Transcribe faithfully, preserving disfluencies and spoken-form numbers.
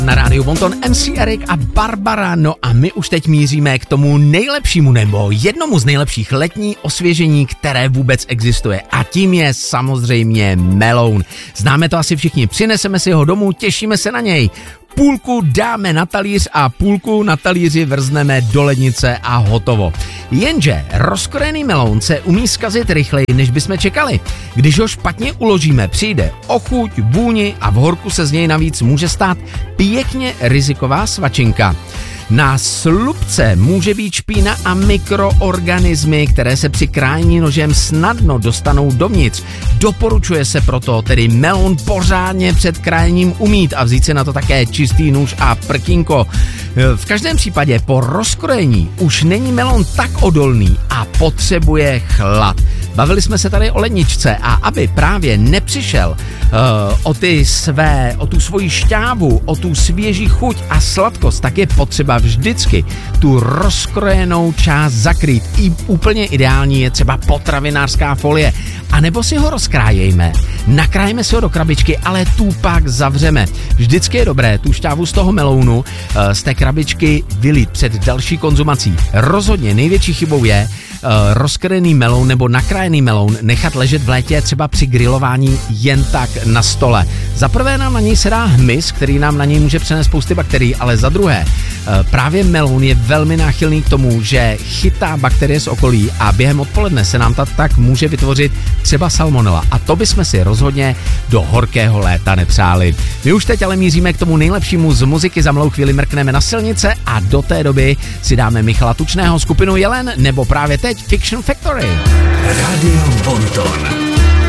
Na rádiu Bonton M C Erik a Barbara, no a my už teď míříme k tomu nejlepšímu nebo jednomu z nejlepších letní osvěžení, které vůbec existuje, a tím je samozřejmě meloun. Známe to asi všichni, přineseme si ho domů, těšíme se na něj. Půlku dáme na talíř a půlku na talíři vrzneme do lednice a hotovo. Jenže rozkrojený meloun se umí zkazit rychleji, než bychom čekali. Když ho špatně uložíme, přijde o chuť, vůni a v horku se z něj navíc může stát pěkně riziková svačinka. Na slupce může být špína a mikroorganismy, které se při krájení nožem snadno dostanou dovnitř. Doporučuje se proto tedy meloun pořádně před krájením umýt a vzít si na to také čistý nůž a prkínko. V každém případě po rozkrojení už není meloun tak odolný a potřebuje chlad. Bavili jsme se tady o ledničce a aby právě nepřišel uh, o ty své, o tu svoji šťávu, o tu svěží chuť a sladkost, tak je potřeba vždycky tu rozkrojenou část zakrýt. I úplně ideální je třeba potravinářská folie. A nebo si ho rozkrájejme, nakrájeme si ho do krabičky, ale tu pak zavřeme. Vždycky je dobré tu šťávu z toho melounu uh, z té krabičky vylít před další konzumací. Rozhodně největší chybou je uh, rozkrojený meloun nebo nakrájený meloun nechat ležet v létě třeba při grilování jen tak na stole. Za prvé nám na něj se dá hmyz, který nám na něj může přenést spousty bakterií, ale za druhé uh, právě meloun je velmi náchylný k tomu, že chytá bakterie z okolí a během odpoledne se nám ta, tak může vytvořit třeba salmonela a to bychom si rozhodně do horkého léta nepřáli. My už teď ale míříme k tomu nejlepšímu z muziky, za malou chvíli mrkneme na silnice a do té doby si dáme Michala Tučného, skupinu Jelen nebo právě teď Fiction Factory. Radio Bonton.